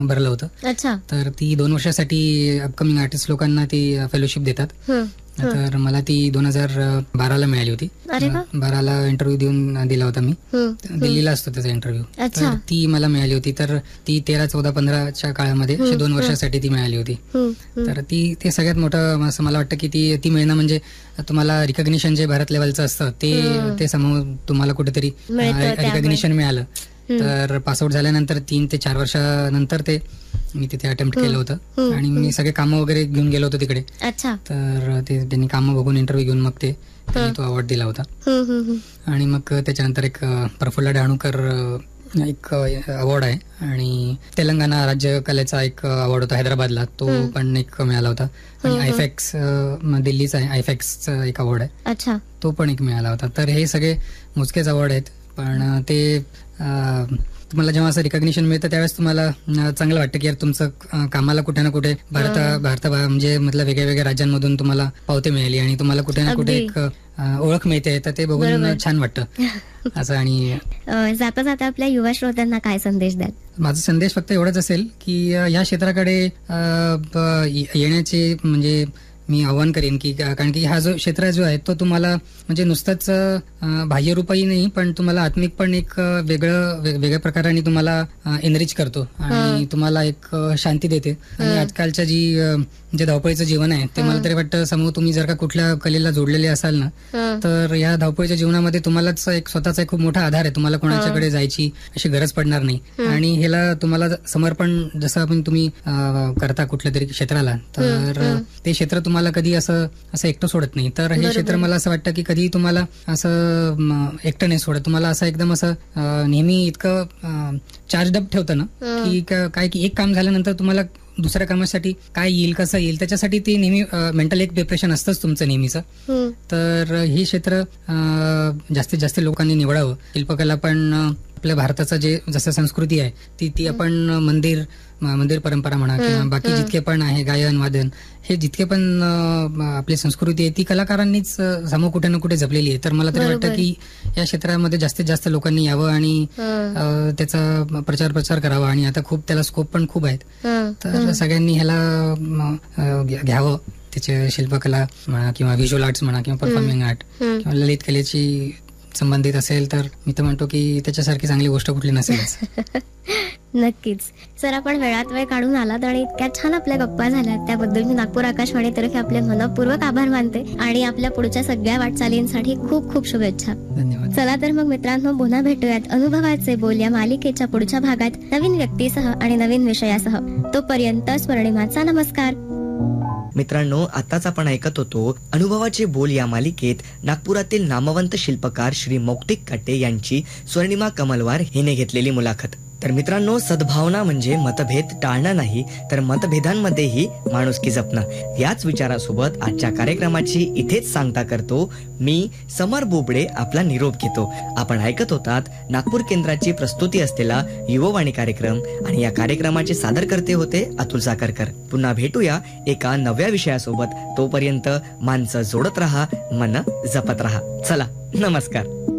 भरलं होतं. अच्छा. तर ती 2 वर्षासाठी अपकमिंग आर्टिस्ट लोकांना ती फेलोशिप देतात. तर मला ती 2012ला मिळाली होती. 12ला इंटरव्ह्यू दिला होता मी. दिल्लीला असतो त्याचा इंटरव्ह्यू. तर ती मला मिळाली होती. तर ती 13, 14, 15च्या काळामध्ये 2 वर्षासाठी ती मिळाली होती. तर ते सगळ्यात मोठं असं मला वाटतं की ती मिळणं म्हणजे तुम्हाला रिकॉग्निशन जे भारत लेवलचं असतं ते समोर तुम्हाला कुठेतरी रिकॉग्निशन मिळालं. तर पासआउट झाल्यानंतर 3 ते 4 वर्षानंतर मी तिथे अटेम्प्ट केलं होतं आणि मी सगळे कामं वगैरे घेऊन गेलो होतो तिकडे. तर त्यांनी कामं बघून इंटरव्ह्यू घेऊन मग त्यांनी तो अवॉर्ड दिला होता. आणि मग त्याच्यानंतर एक प्रफुल्ल डहाणूकर एक अवॉर्ड आहे आणि तेलंगणा राज्य कलेचा एक अवॉर्ड होता हैदराबादला, तो पण एक मिळाला होता. आणि आयफॅक्स दिल्लीचा आहे, आयफॅक्सचा एक अवॉर्ड आहे, तो पण एक मिळाला होता. तर हे सगळे मोजकेच अवॉर्ड आहेत, पण ते तुम्हाला जेव्हा असं रिकॉग्निशन मिळतं त्यावेळेस तुम्हाला चांगलं वाटतं की यार तुमचं कामाला कुठे ना कुठे भारत म्हणजे मतलब वेगळ्या वेगळ्या राज्यांमधून तुम्हाला पावते मिळाली आणि तुम्हाला कुठे ना कुठे एक ओळख मिळते. तर ते बघून छान वाटतं असं. आणि जाता जाता आपल्या युवा श्रोत्यांना काय संदेश द्याल? माझा संदेश फक्त एवढाच असेल की या क्षेत्राकडे येण्याचे म्हणजे मी आव्हान करेन की कारण की हा जो क्षेत्र जो आहे तो तुम्हाला म्हणजे नुसतंच बाह्यरूपही नाही पण तुम्हाला आत्मिक पण एक वेगळ्या प्रकाराने तुम्हाला एनरिच करतो आणि तुम्हाला एक शांती देते. आणि आजकालच्या जे धावपळीचं जीवन आहे ते मला तरी वाटतं समोर तुम्ही जर का कुठल्या कलेला जोडलेले असाल ना तर या धावपळीच्या जीवनामध्ये तुम्हालाच एक स्वतःचा एक खूप मोठा आधार आहे. तुम्हाला कोणाच्याकडे जायची अशी गरज पडणार नाही आणि ह्याला तुम्हाला समर्पण जसं आपण तुम्ही करता कुठल्या तरी क्षेत्राला तर ते क्षेत्र तुम्हाला कधी असं एकटं सोडत नाही. तर हे क्षेत्र मला असं वाटतं की कधी तुम्हाला असं एकटं नाही सोडत. तुम्हाला असं एकदम असं नेहमी इतकं चार्ज अप ठेवतं ना की काय की एक काम झाल्यानंतर तुम्हाला दुसऱ्या कामासाठी काय येईल कसं येईल त्याच्यासाठी ते नेहमी मेंटल एक प्रिपरेशन असतंच तुमचं नेहमीचं. तर हे क्षेत्र जास्तीत जास्त लोकांनी निवडावं. शिल्पकला पण आपल्या भारताचं जे जसं संस्कृती आहे ती आपण मंदिर परंपरा म्हणा किंवा बाकी जितके पण आहे गायन वादन हे जितके पण आपली संस्कृती आहे ती कलाकारांनीच समोर कुठे ना कुठे जपलेली आहे. तर मला तरी वाटतं की या क्षेत्रामध्ये जास्तीत जास्त लोकांनी यावं आणि त्याचा प्रचार करावा आणि आता खूप त्याला स्कोप पण खूप आहेत. तर सगळ्यांनी ह्याला घ्यावं. त्याचे शिल्पकला म्हणा किंवा व्हिज्युअल आर्ट्स म्हणा किंवा परफॉर्मिंग आर्ट किंवा ललित कलेची संबंधित असेल तर मी तर म्हणतो की त्याच्यासारखी चांगली गोष्ट कुठली नसेलच. नक्कीच सर, आपण वेळात वेळ काढून आलात आणि इतक्या छान आपल्या गप्पा झाल्या त्याबद्दल मी नागपूर आकाशवाणीतर्फे आपले मनपूर्वक आभार मानते आणि आपल्या पुढच्या सगळ्या वाटचालींसाठी खूप खूप शुभेच्छा. धन्यवाद. चला तर मग मित्रांनो, पुन्हा भेटूयात अनुभवाचे बोल या मालिकेच्या पुढच्या भागात नवीन व्यक्तीसह आणि नवीन विषयासह. तोपर्यंत स्वर्णिमाचा नमस्कार. मित्रांनो, आताच आपण ऐकत होतो अनुभवाचे बोल या मालिकेत नागपुरातील नामवंत शिल्पकार श्री मौक्तिक काटे यांची स्वर्णिमा कमलवार हिने घेतलेली मुलाखत. तर मित्रांनो, सद्भावना म्हणजे मतभेद टाळणं नाही तर मतभेदांमध्येही माणुसकी जपणं. याच विचारासोबत आजच्या कार्यक्रमाची इथेच सांगता करतो मी समर बोबडे आपला निरोप घेतो. आपण ऐकत होतात नागपूर केंद्राची प्रस्तुती असलेला युववाणी कार्यक्रम आणि या कार्यक्रमाचे सादरकर्ते होते अतुल साखरकर. पुन्हा भेटूया एका नव्या विषयासोबत. तोपर्यंत माणसं जोडत राहा, मन जपत राहा. चला, नमस्कार.